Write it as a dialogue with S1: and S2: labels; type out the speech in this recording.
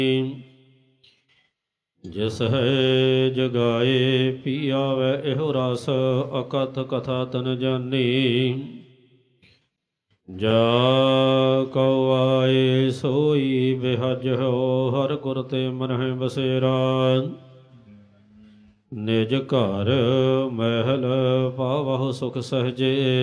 S1: ਜਿਸ ਹੈ ਜਗਾਏ ਪੀ ਆਵੈ ਇਹੋ ਰਸ ਅਕਥ ਕਥਾ ਤਨ ਜਾਨੀ। ਜਾ ਕਉ ਆਏ ਸੋਈ ਬਿਹਜ ਹੋ ਹਰ ਗੁਰ ਤੇ ਮਨਹਿ ਬਸੇਰਾ। ਨਿਜ ਘਰ ਮਹਿਲ ਪਾਵਹੁ ਸੁਖ ਸਹਜੇ